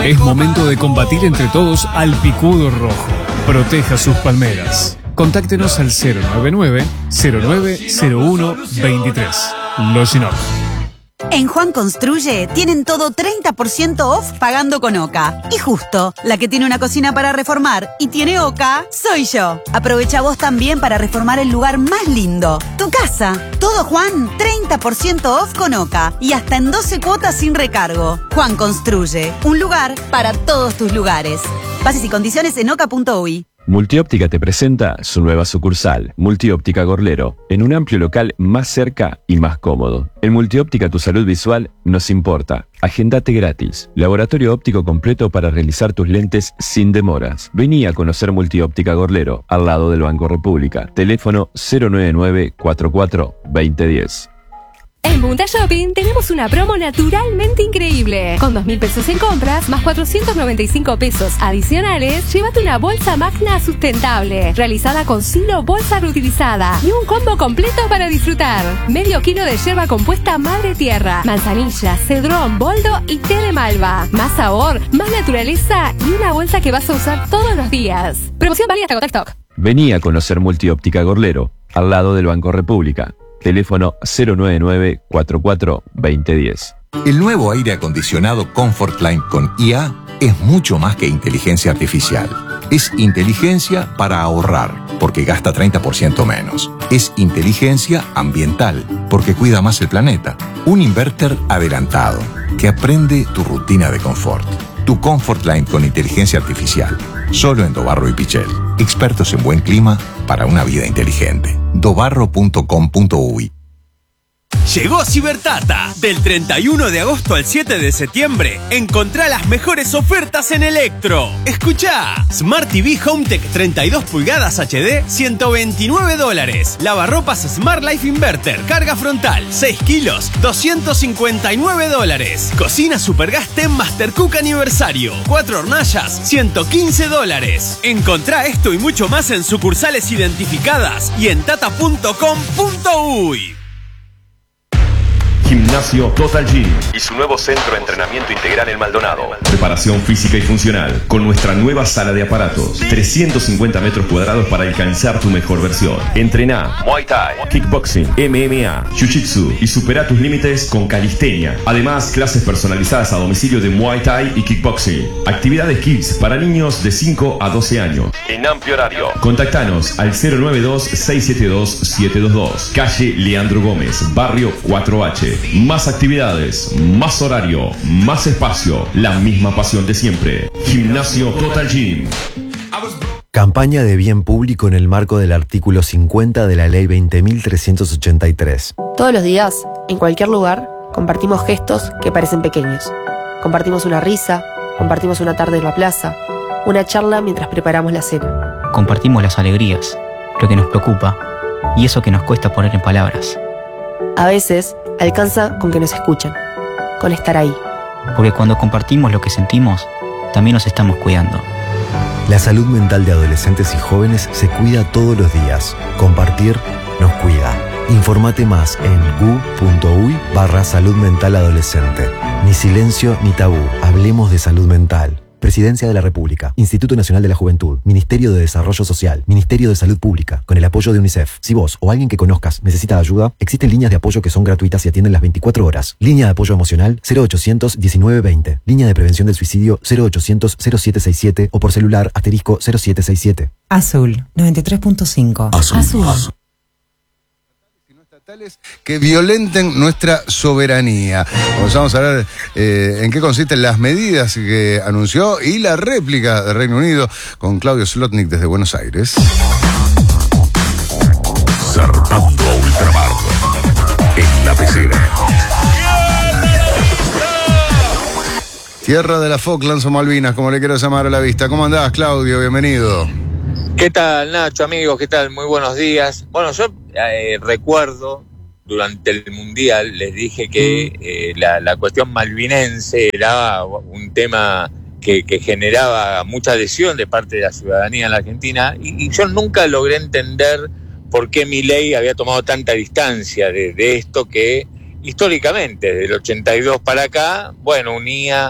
Es momento de combatir entre todos al picudo rojo. Proteja sus palmeras. Contáctenos al 099-0901-23. Loginoc. En Juan Construye tienen todo 30% off pagando con OCA. Y justo, la que tiene una cocina para reformar y tiene OCA, soy yo. Aprovecha vos también para reformar el lugar más lindo, tu casa. Todo Juan, 30% off con OCA y hasta en 12 cuotas sin recargo. Juan Construye, un lugar para todos tus lugares. Bases y condiciones en oca.uy. Multióptica te presenta su nueva sucursal, Multióptica Gorlero, en un amplio local más cerca y más cómodo. En Multióptica tu salud visual nos importa. Agendate gratis. Laboratorio óptico completo para realizar tus lentes sin demoras. Vení a conocer Multióptica Gorlero, al lado del Banco República. Teléfono 099-44-2010. En Punta Shopping tenemos una promo naturalmente increíble. Con 2.000 pesos en compras, más 495 pesos adicionales, llévate una bolsa Magna sustentable, realizada con silo bolsa reutilizada y un combo completo para disfrutar. Medio kilo de yerba compuesta Madre Tierra, manzanilla, cedrón, boldo y té de malva. Más sabor, más naturaleza y una bolsa que vas a usar todos los días. Promoción válida hasta Contactoc. Vení a conocer Multióptica Gorlero, al lado del Banco República. Teléfono 099-44-2010. El nuevo aire acondicionado Comfortline con IA es mucho más que inteligencia artificial. Es inteligencia para ahorrar, porque gasta 30% menos. Es inteligencia ambiental, porque cuida más el planeta. Un inverter adelantado, que aprende tu rutina de confort. Tu Comfortline con inteligencia artificial. Solo en Dobarro y Pichel. Expertos en buen clima para una vida inteligente. dobarro.com.uy. Llegó Cibertata. Del 31 de agosto al 7 de septiembre, encontrá las mejores ofertas en Electro. Escuchá. Smart TV HomeTech 32 pulgadas HD, $129. Lavarropas Smart Life Inverter, carga frontal, 6 kilos, $259. Cocina Supergas TEM Master Cook Aniversario, 4 hornallas, $115. Encontrá esto y mucho más en sucursales identificadas y en tata.com.uy. Gimnasio Total Gym y su nuevo centro de entrenamiento integral en Maldonado. Preparación física y funcional con nuestra nueva sala de aparatos. 350 metros cuadrados para alcanzar tu mejor versión. Entrená Muay Thai, Kickboxing, MMA, Jiu-Jitsu y supera tus límites con calistenia. Además, clases personalizadas a domicilio de Muay Thai y Kickboxing. Actividades Kids para niños de 5 a 12 años. En amplio horario. Contactanos al 092-672-722. Calle Leandro Gómez, Barrio 4H. Más actividades, más horario, más espacio, la misma pasión de siempre. Gimnasio Total Gym. Campaña de bien público en el marco del artículo 50 de la Ley 20.383. Todos los días, en cualquier lugar, compartimos gestos que parecen pequeños. Compartimos una risa, compartimos una tarde en la plaza, una charla mientras preparamos la cena. Compartimos las alegrías, lo que nos preocupa y eso que nos cuesta poner en palabras. A veces, alcanza con que nos escuchen, con estar ahí. Porque cuando compartimos lo que sentimos, también nos estamos cuidando. La salud mental de adolescentes y jóvenes se cuida todos los días. Compartir nos cuida. Informate más en gu.uy/salud mental adolescente. Ni silencio ni tabú. Hablemos de salud mental. Presidencia de la República, Instituto Nacional de la Juventud, Ministerio de Desarrollo Social, Ministerio de Salud Pública, con el apoyo de UNICEF. Si vos o alguien que conozcas necesita ayuda, existen líneas de apoyo que son gratuitas y atienden las 24 horas. Línea de apoyo emocional 0800 1920. Línea de prevención del suicidio 0800 0767 o por celular *0767. Azul 93.5. Azul. Que violenten nuestra soberanía. Vamos a ver en qué consisten las medidas que anunció y la réplica de Reino Unido con Claudio Slotnick desde Buenos Aires. Zarpando a ultramar en la pecera. Tierra de las Falklands o Malvinas, como le quiero llamar a la vista. ¿Cómo andás, Claudio? Bienvenido. ¿Qué tal, Nacho, amigos? ¿Qué tal? Muy buenos días. Bueno, yo recuerdo, durante el Mundial, les dije que la cuestión malvinense era un tema que generaba mucha adhesión de parte de la ciudadanía en la Argentina, y yo nunca logré entender por qué Milei había tomado tanta distancia de esto que, históricamente, desde el 82 para acá, bueno, unía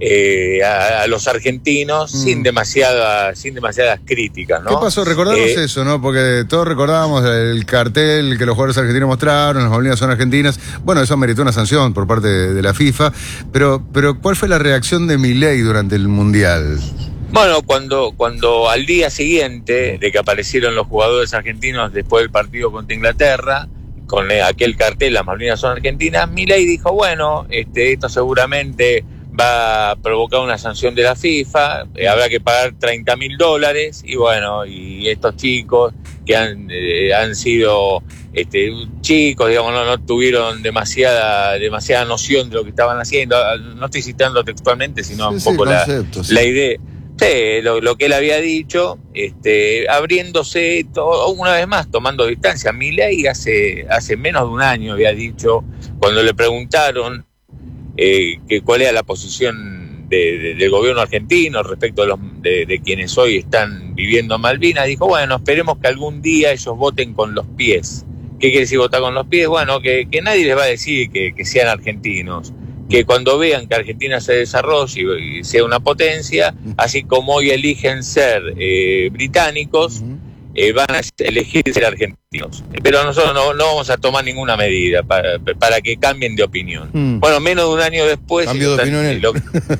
a los argentinos sin demasiadas críticas, ¿no? ¿Qué pasó? Recordamos eso, ¿no? Porque todos recordábamos el cartel que los jugadores argentinos mostraron, las Malvinas son argentinas. Bueno, eso meritó una sanción por parte de la FIFA, pero ¿cuál fue la reacción de Milei durante el Mundial? Bueno, cuando al día siguiente de que aparecieron los jugadores argentinos después del partido contra Inglaterra, con aquel cartel, las Malvinas son argentinas, Milei dijo, bueno, esto seguramente va a provocar una sanción de la FIFA, habrá que pagar $30.000, y bueno, y estos chicos que han sido chicos, digamos, no tuvieron demasiada noción de lo que estaban haciendo. No estoy citando textualmente, sino un poco la idea. Sí, lo que él había dicho, abriéndose una vez más, tomando distancia. Milei hace menos de un año había dicho, cuando le preguntaron que cuál era la posición del gobierno argentino respecto de quienes hoy están viviendo en Malvinas, dijo, bueno, esperemos que algún día ellos voten con los pies. ¿Qué quiere decir votar con los pies? Bueno, que nadie les va a decir que sean argentinos, que cuando vean que Argentina se desarrolle y sea una potencia, así como hoy eligen ser británicos, van a elegir ser argentinos. Pero nosotros no vamos a tomar ninguna medida para que cambien de opinión. Bueno, menos de un año después... Cambio de opinión.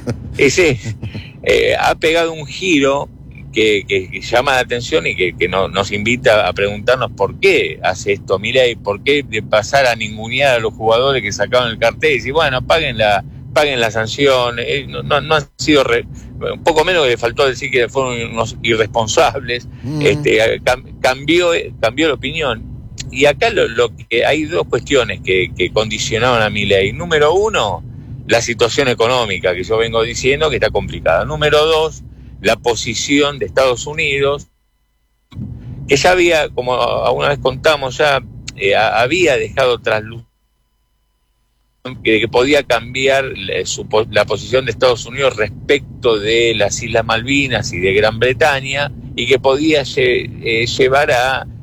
Ha pegado un giro que llama la atención y que nos invita a preguntarnos por qué hace esto Milei, por qué de pasar a ningunear a los jugadores que sacaron el cartel y decir, bueno, paguen la sanción. No han sido un poco menos que le faltó decir que fueron unos irresponsables. Cambió la opinión. Y acá lo que hay dos cuestiones que condicionaron a Milei. Número uno, la situación económica que yo vengo diciendo que está complicada. Número dos, la posición de Estados Unidos, que ya había, como alguna vez contamos, había dejado traslucir que podía cambiar la posición de Estados Unidos respecto de las Islas Malvinas y de Gran Bretaña, y que podía llevar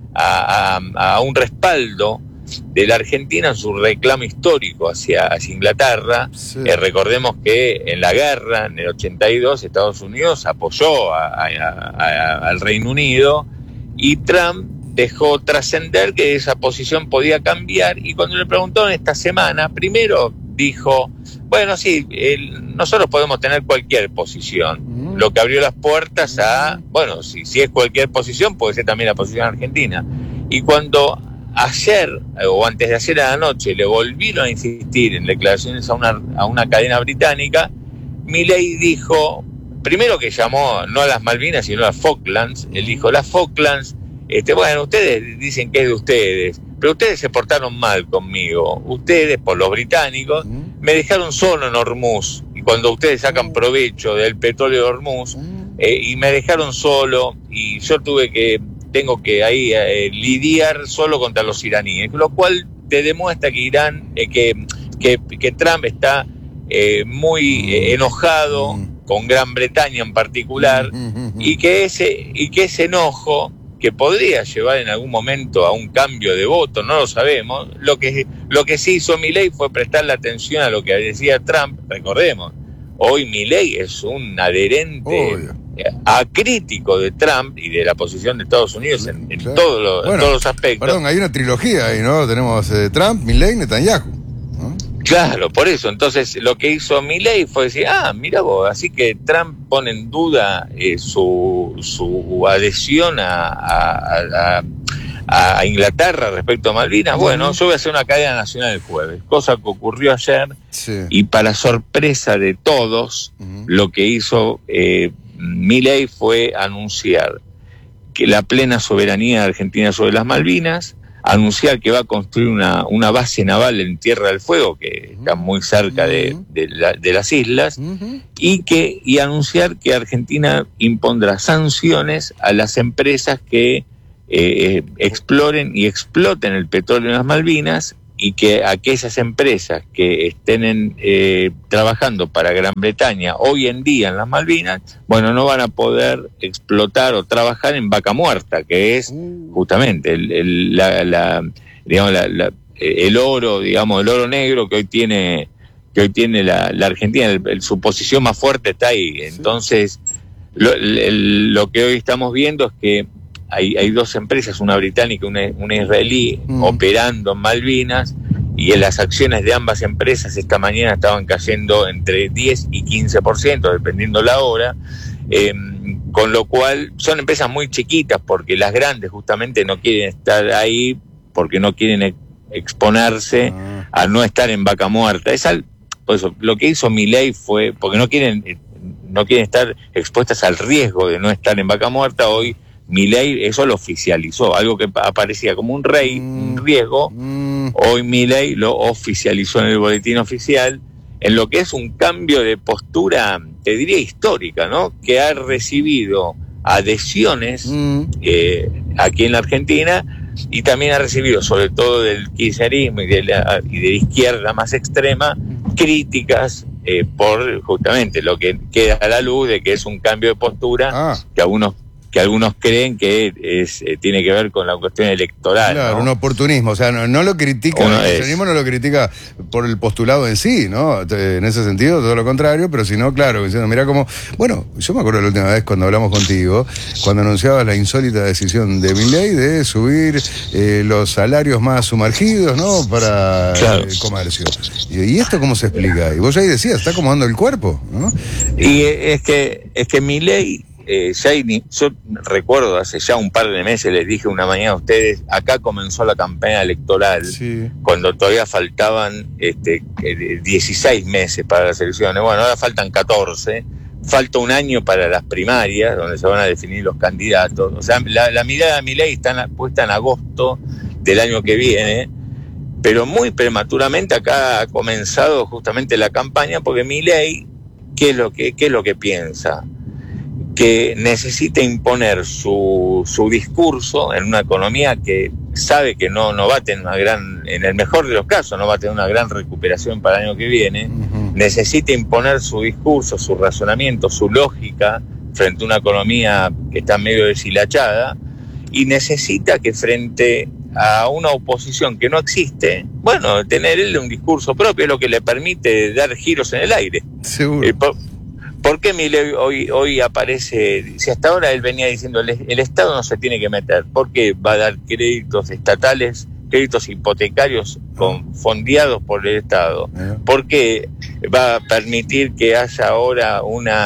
a un respaldo de la Argentina en su reclamo histórico hacia Inglaterra. Sí. Recordemos que en la guerra, en el 82, Estados Unidos apoyó al Reino Unido, y Trump dejó trascender que esa posición podía cambiar, y cuando le preguntaron esta semana, primero dijo, bueno, sí, nosotros podemos tener cualquier posición, lo que abrió las puertas a, bueno, si es cualquier posición, puede ser también la posición argentina. Y cuando ayer, o antes de ayer a la noche, le volvieron a insistir en declaraciones a una cadena británica, Milei dijo, primero que llamó no a las Malvinas, sino a las Falklands. Él dijo, las Falklands, bueno, ustedes dicen que es de ustedes, pero ustedes se portaron mal conmigo. Ustedes, por los británicos, me dejaron solo en Hormuz, y cuando ustedes sacan provecho del petróleo de Hormuz, y me dejaron solo, y yo tengo que ahí lidiar solo contra los iraníes, lo cual te demuestra que Irán, que Trump está muy enojado con Gran Bretaña en particular, y que ese enojo, que podría llevar en algún momento a un cambio de voto, no lo sabemos. Lo que sí hizo Milei fue prestarle atención a lo que decía Trump. Recordemos, hoy Milei es un adherente acrítico de Trump y de la posición de Estados Unidos en todos los aspectos. Perdón, hay una trilogía ahí, ¿no? Tenemos Trump, Milei, Netanyahu, ¿no? Claro, por eso. Entonces, lo que hizo Milei fue decir, mira vos, así que Trump pone en duda su adhesión a Inglaterra respecto a Malvinas. Bueno, yo voy a hacer una cadena nacional el jueves, cosa que ocurrió ayer, y para sorpresa de todos, lo que hizo Milei fue anunciar que la plena soberanía de Argentina sobre las Malvinas, anunciar que va a construir una base naval en Tierra del Fuego, que está muy cerca de las islas, y anunciar que Argentina impondrá sanciones a las empresas que exploren y exploten el petróleo en las Malvinas, y que aquellas empresas que estén trabajando para Gran Bretaña hoy en día en las Malvinas, bueno, no van a poder explotar o trabajar en Vaca Muerta, que es justamente el oro, digamos, el oro negro que hoy tiene hoy tiene la Argentina, su posición más fuerte está ahí. Entonces, lo que hoy estamos viendo es que hay dos empresas, una británica y una israelí, operando en Malvinas, y en las acciones de ambas empresas esta mañana estaban cayendo entre 10 y 15%, dependiendo la hora, con lo cual son empresas muy chiquitas, porque las grandes justamente no quieren estar ahí, porque no quieren exponerse a no estar en vaca muerta. Por eso, lo que hizo Milei fue, porque no quieren estar expuestas al riesgo de no estar en vaca muerta. Hoy Milei eso lo oficializó, algo que aparecía como un riesgo, hoy Milei lo oficializó en el boletín oficial, en lo que es un cambio de postura, te diría histórica, ¿no? Que ha recibido adhesiones aquí en la Argentina, y también ha recibido, sobre todo del kirchnerismo y de la izquierda más extrema, críticas por justamente lo que queda a la luz de que es un cambio de postura que algunos creen que tiene que ver con la cuestión electoral. Claro, ¿no? un oportunismo, o sea, no lo critica, el kirchnerismo no lo critica por el postulado en sí, ¿no? En ese sentido, todo lo contrario, pero si no, claro, diciendo, mira cómo... Bueno, yo me acuerdo la última vez cuando hablamos contigo, cuando anunciabas la insólita decisión de Milei de subir los salarios más sumergidos, ¿no? Para el comercio. ¿Y esto cómo se explica? Y vos ahí decías, está acomodando el cuerpo, ¿no? Y es que Milei... yo recuerdo hace ya un par de meses, les dije una mañana a ustedes, acá comenzó la campaña electoral, cuando todavía faltaban 16 meses para las elecciones. Bueno, ahora faltan 14, falta un año para las primarias, donde se van a definir los candidatos. O sea, la mirada de Milei está puesta en agosto del año que viene, pero muy prematuramente acá ha comenzado justamente la campaña, porque Milei, ¿qué es lo que piensa? Que necesita imponer su discurso en una economía que sabe que no va a tener en el mejor de los casos, no va a tener una gran recuperación para el año que viene. Necesita imponer su discurso, su razonamiento, su lógica frente a una economía que está medio deshilachada, y necesita que frente a una oposición que no existe, bueno, tener él un discurso propio es lo que le permite dar giros en el aire. Seguro. ¿Por qué Milei hoy aparece? Si hasta ahora él venía diciendo el Estado no se tiene que meter, ¿por qué va a dar créditos estatales, créditos hipotecarios fondeados por el Estado? ¿Por qué va a permitir que haya ahora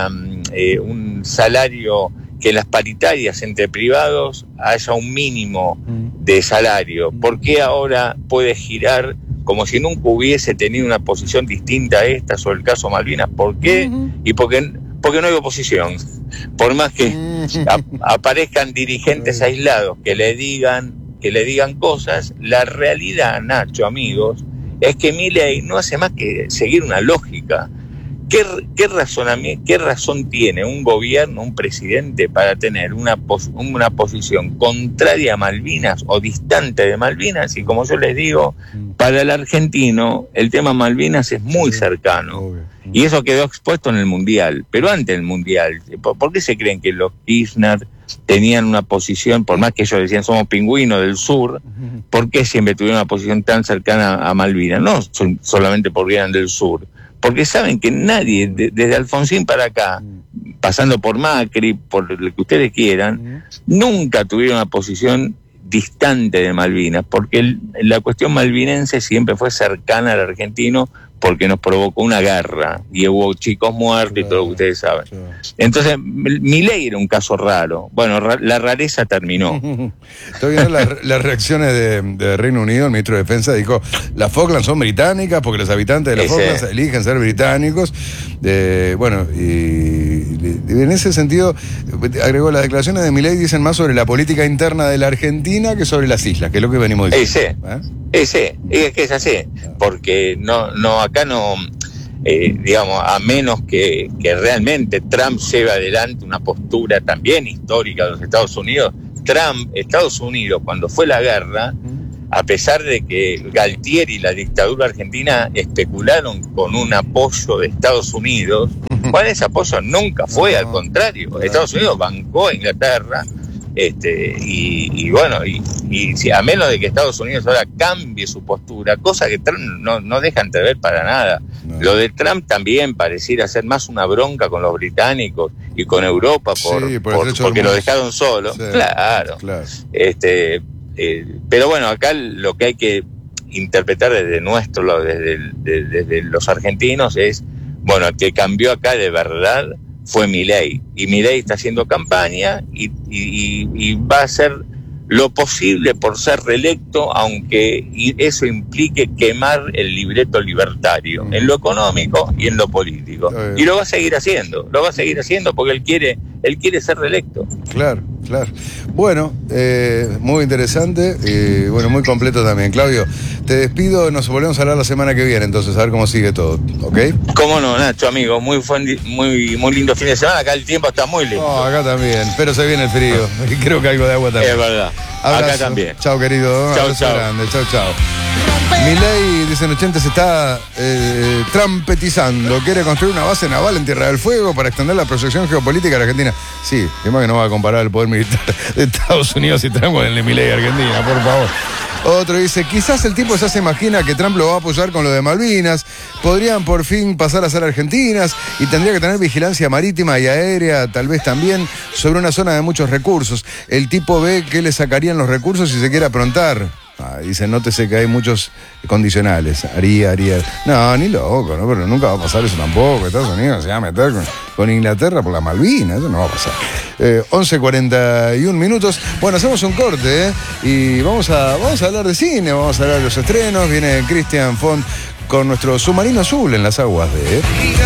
un salario, que en las paritarias entre privados haya un mínimo de salario? ¿Por qué ahora puede girar como si nunca hubiese tenido una posición distinta a esta sobre el caso Malvinas? ¿Por qué? Y porque no hay oposición. Por más que aparezcan dirigentes aislados que le digan cosas, la realidad, Nacho, amigos, es que Milei no hace más que seguir una lógica. ¿Qué razón tiene un gobierno, un presidente, para tener una posición contraria a Malvinas o distante de Malvinas? Y como yo les digo, para el argentino el tema Malvinas es muy cercano. Y eso quedó expuesto en el Mundial. Pero antes del Mundial, ¿por qué se creen que los Kirchner tenían una posición, por más que ellos decían somos pingüinos del sur, por qué siempre tuvieron una posición tan cercana a Malvinas? No solamente porque eran del sur, porque saben que nadie, desde Alfonsín para acá, pasando por Macri, por lo que ustedes quieran, nunca tuvieron una posición distante de Malvinas, porque la cuestión malvinense siempre fue cercana al argentino, porque nos provocó una guerra y hubo chicos muertos y todo lo que ustedes saben. Entonces, Milei era un caso raro. Bueno, la rareza terminó. Estoy viendo las reacciones de Reino Unido. El ministro de Defensa dijo, las Falklands son británicas porque los habitantes de las Falklands eligen ser británicos. Bueno, y en ese sentido, agregó, las declaraciones de Milei dicen más sobre la política interna de la Argentina que sobre las islas, que es lo que venimos diciendo. Es que es así, porque acá no, digamos, a menos que realmente Trump lleve adelante una postura también histórica de los Estados Unidos. Estados Unidos, cuando fue la guerra, a pesar de que Galtieri y la dictadura argentina especularon con un apoyo de Estados Unidos, bueno, ese apoyo nunca fue, al contrario. Estados Unidos bancó a Inglaterra Y bueno, y si, a menos de que Estados Unidos ahora cambie su postura, cosa que Trump no deja entrever para nada. No. Lo de Trump también pareciera ser más una bronca con los británicos y con Europa porque lo dejaron solo. Sí, claro. Pero bueno, acá lo que hay que interpretar desde nuestro lado, desde los argentinos, es, bueno, el que cambió acá de verdad fue Milei, y Milei está haciendo campaña y va a hacer lo posible por ser reelecto, aunque eso implique quemar el libreto libertario en lo económico y en lo político. Y lo va a seguir haciendo porque él quiere ser reelecto. Claro. Bueno, muy interesante y bueno, muy completo también. Claudio, te despido, nos volvemos a hablar la semana que viene, entonces a ver cómo sigue todo, ¿ok? Cómo no, Nacho, amigo, muy lindo fin de semana, acá el tiempo está muy lindo. No, acá también, pero se viene el frío, y creo que algo de agua también. Es verdad. Abrazo. Acá también. Chao, querido. Chao. Grande. Chao. Milei, dicen 80, se está trampetizando. Quiere construir una base naval en Tierra del Fuego para extender la proyección geopolítica de la Argentina. Sí, es más que no va a comparar el poder militar de Estados Unidos y Trump con el de Milei de Argentina, por favor. Otro dice, quizás el tipo ya se imagina que Trump lo va a apoyar con lo de Malvinas, podrían por fin pasar a ser argentinas y tendría que tener vigilancia marítima y aérea, tal vez también, sobre una zona de muchos recursos. El tipo ve que le sacarían los recursos si se quiere aprontar. Dice, nótese que hay muchos condicionales. Haría. No, ni loco, ¿no? Pero nunca va a pasar eso tampoco. Estados Unidos se va a meter con Inglaterra por la Malvinas. Eso no va a pasar. 11:41. Bueno, hacemos un corte, y vamos a hablar de cine, vamos a hablar de los estrenos. Viene Christian Font con nuestro Submarino Azul en las aguas de...